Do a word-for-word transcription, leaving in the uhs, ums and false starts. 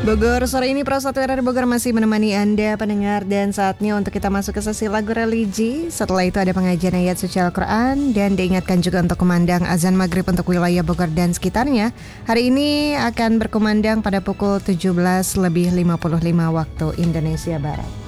Bogor, sore ini Pro satu R R Bogor masih menemani Anda pendengar, dan saatnya untuk kita masuk ke sesi lagu religi. Setelah itu ada pengajian ayat suci Al-Quran, dan diingatkan juga untuk kumandang azan maghrib untuk wilayah Bogor dan sekitarnya. Hari ini akan berkumandang pada pukul tujuh belas lebih lima puluh lima waktu Indonesia Barat.